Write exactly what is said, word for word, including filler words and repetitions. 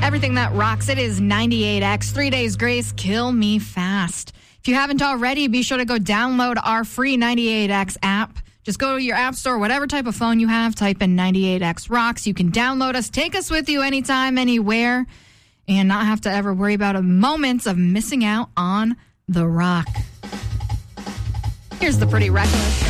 Everything that rocks. It is ninety-eight X. Three days grace. Kill me fast. If you haven't already, be sure to go download our free ninety-eight X app. Just go to your app store, whatever type of phone you have, type in ninety-eight X Rocks. You can download us, take us with you anytime, anywhere, and not have to ever worry about a moment of missing out on the rock. Here's the Pretty Reckless.